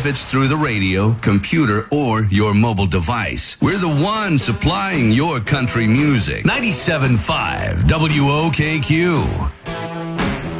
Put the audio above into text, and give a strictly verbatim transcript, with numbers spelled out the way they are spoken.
it's through the radio, computer, or your mobile device. We're the one supplying your country music. ninety-seven point five W O K Q.